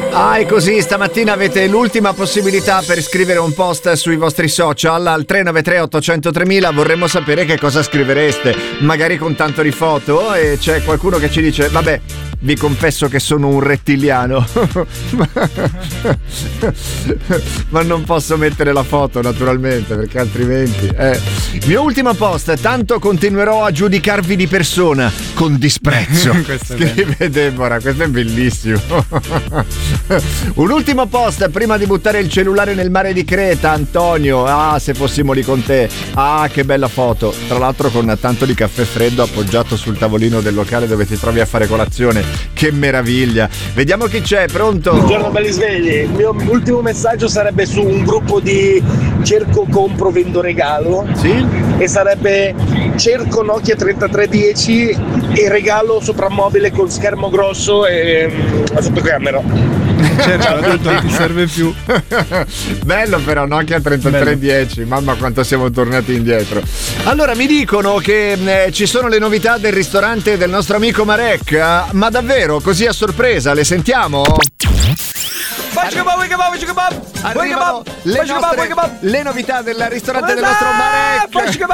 E così stamattina avete l'ultima possibilità per scrivere un post sui vostri social al 393 800 3000. Vorremmo sapere che cosa scrivereste, magari con tanto di foto, e c'è qualcuno che ci dice: vabbè, vi confesso che sono un rettiliano ma non posso mettere la foto naturalmente, perché altrimenti mio ultimo post: tanto continuerò a giudicarvi di persona con disprezzo. Scrive Deborah, questo è bellissimo. Un ultimo post prima di buttare il cellulare nel mare di Creta, Antonio: se fossimo lì con te. Che bella foto, tra l'altro con tanto di caffè freddo appoggiato sul tavolino del locale dove ti trovi a fare colazione. Che meraviglia. Vediamo chi c'è. Pronto? Buongiorno belli svegli. Il mio ultimo messaggio sarebbe su un gruppo di cerco, compro, vendo, regalo. Sì? E sarebbe: cerco Nokia 3310 e regalo soprammobile con schermo grosso e la fotocamera. Certo, non ti serve più. Bello però Nokia 3310. Mamma quanto siamo tornati indietro. Allora mi dicono che ci sono le novità del ristorante del nostro amico Marek. Ma davvero, così a sorpresa? Le sentiamo? Arrivano le novità del ristorante del nostro Marek.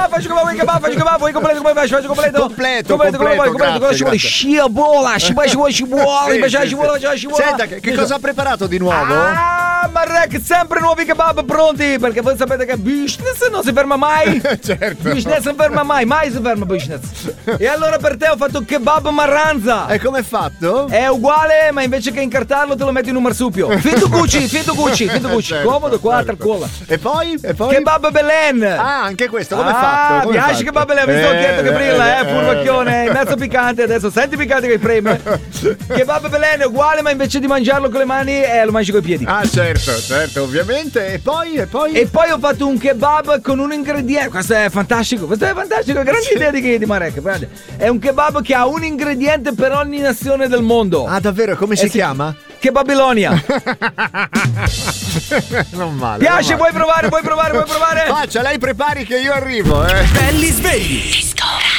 Completo. Senta, che cosa ha preparato di nuovo? Marek, sempre nuovi kebab pronti, perché voi sapete che business non si ferma mai. Certo. Business non ferma mai si ferma business. E allora per te ho fatto kebab marranza. E come è fatto? È uguale, ma invece che incartarlo te lo metti in un marsupio. Finto Gucci. Certo, Comodo, qua, certo. tranquilla. E poi? Kebab Belen. Anche questo, come è fatto? Piace kebab Belen, visto l'occhietto che brilla, furbacchione, mezzo piccante, adesso senti piccante che preme. Kebab Belen è uguale, ma invece di mangiarlo con le mani lo mangi coi piedi. Certo, ovviamente. E poi? E poi ho fatto un kebab con un ingrediente. Questo è fantastico, grande idea di Marek. Guarda. È un kebab che ha un ingrediente per ogni nazione del mondo. Davvero? Come si chiama? Kebabilonia. Non male. Piace, vuoi provare? Faccia, lei prepari che io arrivo, Belli svegli.